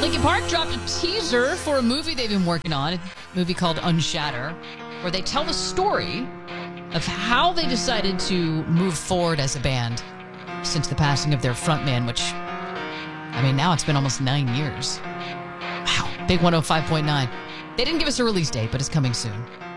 Linkin Park dropped a teaser for a movie they've been working on, a movie called Unshatter, where they tell the story of how they decided to move forward as a band since the passing of their frontman, which, I mean, now it's been almost 9 years. Wow, big 105.9. They didn't give us a release date, but it's coming soon.